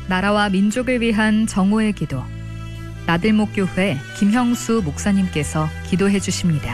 나라와 민족을 위한 정오의 기도. 나들목교회 김형수 목사님께서 기도해 주십니다.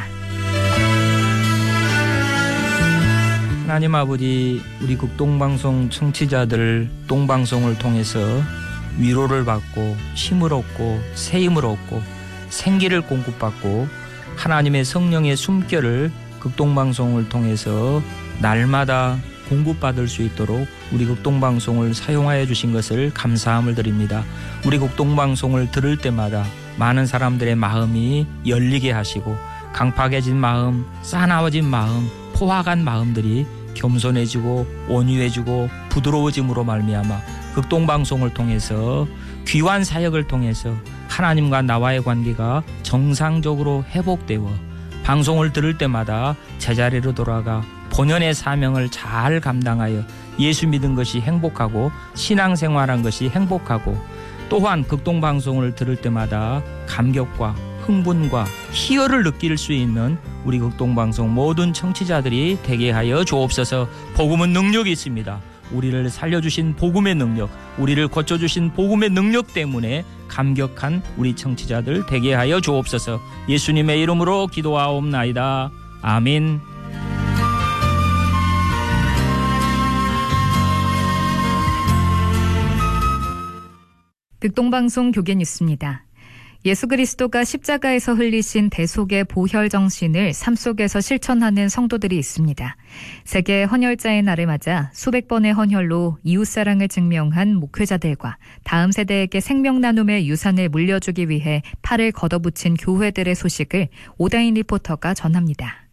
하나님 아버지, 우리 극동방송 청취자들 동방송을 통해서 위로를 받고 힘을 얻고 새 힘을 얻고 생기를 공급받고 하나님의 성령의 숨결을 극동방송을 통해서 날마다 공급받을 수 있도록 우리 극동방송을 사용하여 주신 것을 감사함을 드립니다. 우리 극동방송을 들을 때마다 많은 사람들의 마음이 열리게 하시고 강팍해진 마음, 싸나워진 마음, 포화간 마음들이 겸손해지고 온유해지고 부드러워짐으로 말미암아 극동방송을 통해서 귀한 사역을 통해서 하나님과 나와의 관계가 정상적으로 회복되어 방송을 들을 때마다 제자리로 돌아가 본연의 사명을 잘 감당하여 예수 믿은 것이 행복하고 신앙생활한 것이 행복하고 또한 극동방송을 들을 때마다 감격과 흥분과 희열을 느낄 수 있는 우리 극동방송 모든 청취자들이 되게 하여 주옵소서. 복음은 능력이 있습니다. 우리를 살려주신 복음의 능력, 우리를 고쳐주신 복음의 능력 때문에 감격한 우리 청취자들 되게 하여 주옵소서. 예수님의 이름으로 기도하옵나이다. 아멘. 극동방송 교계뉴스입니다. 예수 그리스도가 십자가에서 흘리신 대속의 보혈 정신을 삶 속에서 실천하는 성도들이 있습니다. 세계 헌혈자의 날을 맞아 수백 번의 헌혈로 이웃사랑을 증명한 목회자들과 다음 세대에게 생명 나눔의 유산을 물려주기 위해 팔을 걷어붙인 교회들의 소식을 오다인 리포터가 전합니다.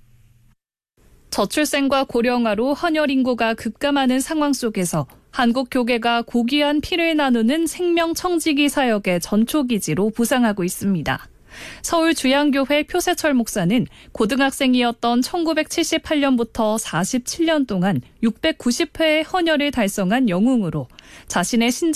저출생과 고령화로 헌혈 인구가 급감하는 상황 속에서 한국 교계가 고귀한 피를 나누는 생명 청지기 사역의 전초기지로 부상하고 있습니다. 서울 주양교회 표세철 목사는 고등학생이었던 1978년부터 47년 동안 690회의 헌혈을 달성한 영웅으로 자신의